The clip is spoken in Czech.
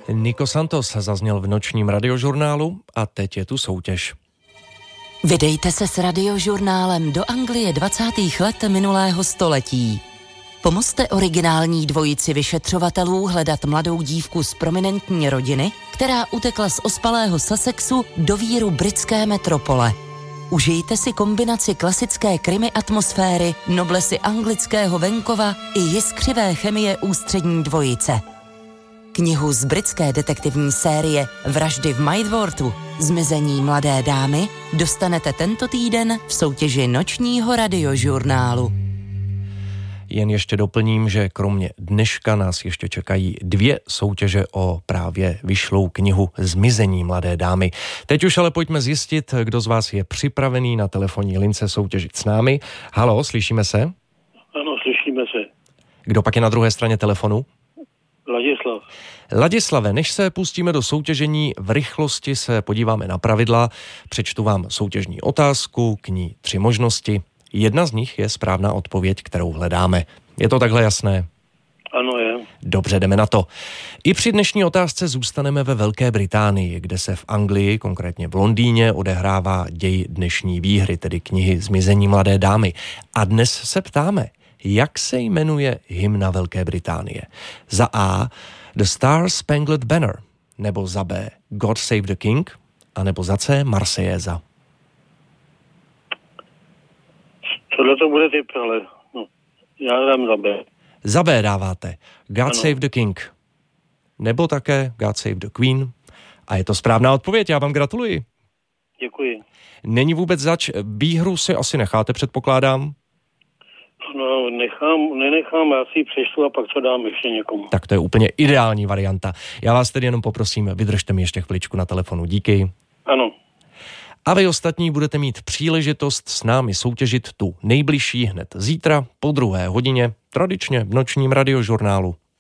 Nico Santos zazněl v nočním radiožurnálu a teď je tu soutěž. Vydejte se s radiožurnálem do Anglie 20. let minulého století. Pomozte originální dvojici vyšetřovatelů hledat mladou dívku z prominentní rodiny, která utekla z ospalého Sussexu do víru britské metropole. Užijte si kombinaci klasické krimi atmosféry, noblesy anglického venkova i jiskřivé chemie ústřední dvojice. Knihu z britské detektivní série Vraždy v Maidworthu, Zmizení mladé dámy, dostanete tento týden v soutěži nočního radiožurnálu. Jen ještě doplním, že kromě dneška nás ještě čekají 2 soutěže o právě vyšlou knihu Zmizení mladé dámy. Teď už ale pojďme zjistit, kdo z vás je připravený na telefonní lince soutěžit s námi. Haló, slyšíme se? Ano, slyšíme se. Kdo pak je na druhé straně telefonu? Ladislav. Ladislave, než se pustíme do soutěžení, v rychlosti se podíváme na pravidla. Přečtu vám soutěžní otázku, k ní 3 možnosti. Jedna z nich je správná odpověď, kterou hledáme. Je to takhle jasné? Ano, je. Dobře, jdeme na to. I při dnešní otázce zůstaneme ve Velké Británii, kde se v Anglii, konkrétně v Londýně, odehrává děj dnešní výhry, tedy knihy Zmizení mladé dámy. A dnes se ptáme, jak se jmenuje hymna Velké Británie? Za A. The Star Spangled Banner, nebo za B. God Save the King, a nebo za C. Marsejéza. Tohle to bude typ, ale já dám za B. Za B dáváte God Ano. Save the King, nebo také God Save the Queen. A je to správná odpověď, já vám gratuluji. Děkuji. Není vůbec zač, výhru si asi necháte, předpokládám? No, nenechám, já si ji přečtu a pak co dám ještě někomu. Tak to je úplně ideální varianta. Já vás tedy jenom poprosím, vydržte mi ještě chviličku na telefonu. Díky. Ano. A vy ostatní budete mít příležitost s námi soutěžit tu nejbližší hned zítra po 2 hodině, tradičně v nočním radiožurnálu.